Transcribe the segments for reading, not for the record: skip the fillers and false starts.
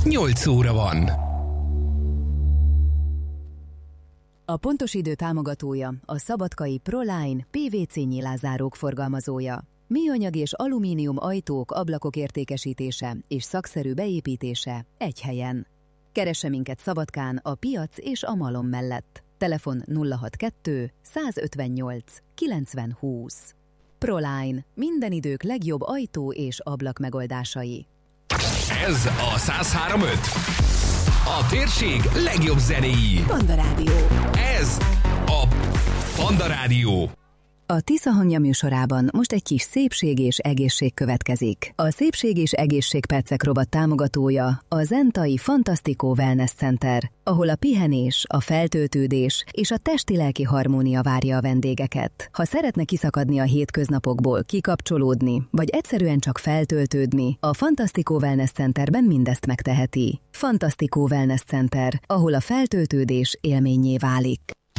8 óra van. A Pontos Idő támogatója a Szabadkai ProLine PVC nyilázárók forgalmazója. Műanyag és alumínium ajtók, ablakok értékesítése és szakszerű beépítése egy helyen. Keresse minket Szabadkán a piac és a malom mellett. Telefon 062 158 90 20. ProLine. Minden idők legjobb ajtó és ablak megoldásai. Ez a 103.5. A térség legjobb zenéi. Panda Rádió. Ez a Panda Rádió. A Tisza Hangja műsorában most egy kis szépség és egészség következik. A Szépség és Egészség Percek rovat támogatója a Zentai Fantasztikó Wellness Center, ahol a pihenés, a feltöltődés és a testi-lelki harmónia várja a vendégeket. Ha szeretne kiszakadni a hétköznapokból, kikapcsolódni, vagy egyszerűen csak feltöltődni, a Fantasztikó Wellness Centerben mindezt megteheti. Fantasztikó Wellness Center, ahol a feltöltődés élménnyé válik.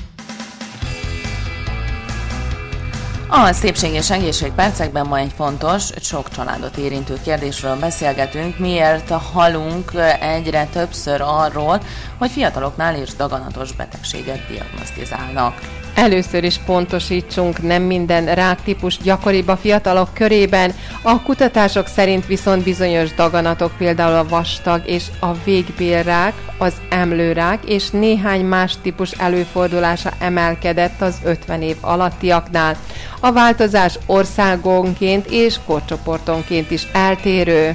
A Szépség és Egészség Percekben ma egy fontos, sok családot érintő kérdésről beszélgetünk, miért hallunk egyre többször arról, hogy fiataloknál is daganatos betegséget diagnosztizálnak. Először is pontosítsunk, nem minden ráktípus gyakoribb a fiatalok körében, a kutatások szerint viszont bizonyos daganatok, például a vastag és a végbélrák, az emlőrák és néhány más típus előfordulása emelkedett az 50 év alattiaknál. A változás országonként és korcsoportonként is eltérő.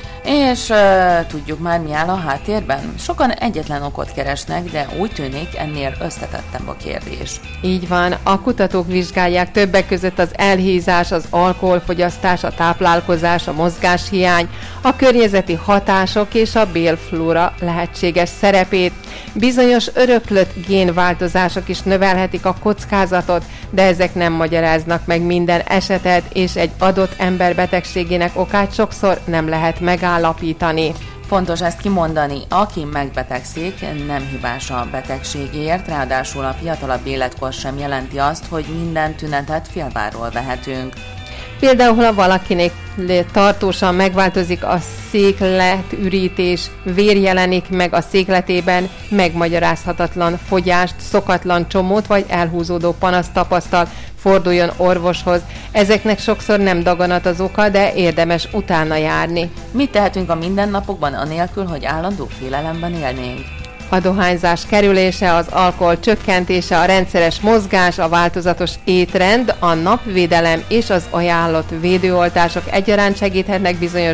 És tudjuk már, mi áll a háttérben? Sokan egyetlen okot keresnek, de úgy tűnik, ennél összetettebb a kérdés. Így van, a kutatók vizsgálják többek között az elhízás, az alkoholfogyasztás, a táplálkozás, a mozgáshiány, a környezeti hatások és a bélflóra lehetséges szerepét. Bizonyos öröklött génváltozások is növelhetik a kockázatot, de ezek nem magyaráznak meg minden esetet, és egy adott ember betegségének okát sokszor nem lehet megállapítani. Fontos ezt kimondani, aki megbetegszik, nem hibás a betegségért, ráadásul a fiatalabb életkor sem jelenti azt, hogy minden tünetet félváról vehetünk. Például, ha valakinek tartósan megváltozik a székletürítés, vér jelenik meg a székletében, megmagyarázhatatlan fogyást, szokatlan csomót vagy elhúzódó panaszt tapasztal, forduljon orvoshoz. Ezeknek sokszor nem daganat az oka, de érdemes utána járni. Mit tehetünk a mindennapokban anélkül, hogy állandó félelemben élnénk? A dohányzás kerülése, az alkohol csökkentése, a rendszeres mozgás, a változatos étrend, a napvédelem és az ajánlott védőoltások egyaránt segíthetnek bizonyos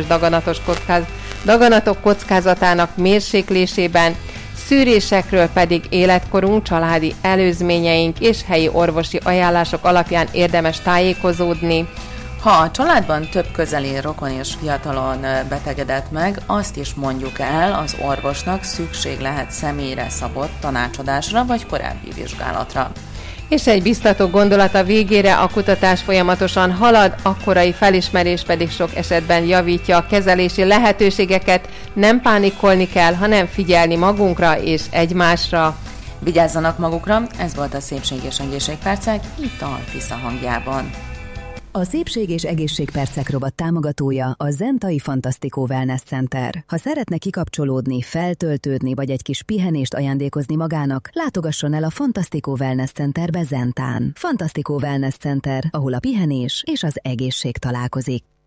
daganatok kockázatának mérséklésében, szűrésekről pedig életkorunk, családi előzményeink és helyi orvosi ajánlások alapján érdemes tájékozódni. Ha a családban több közeli rokon és fiatalon betegedett meg, azt is mondjuk el, az orvosnak szükség lehet személyre szabott tanácsadásra vagy korábbi vizsgálatra. És egy biztató gondolat a végére, a kutatás folyamatosan halad, a korai felismerés pedig sok esetben javítja a kezelési lehetőségeket, nem pánikolni kell, hanem figyelni magunkra és egymásra. Vigyázzanak magukra, ez volt a Szépség és Egészség Percek, itt a Tisza Hangjában. A Szépség és Egészség Percek rovat támogatója a Zentai Fantasztikó Wellness Center. Ha szeretne kikapcsolódni, feltöltődni vagy egy kis pihenést ajándékozni magának, látogasson el a Fantasztikó Wellness Centerbe Zentán. Fantasztikó Wellness Center, ahol a pihenés és az egészség találkozik.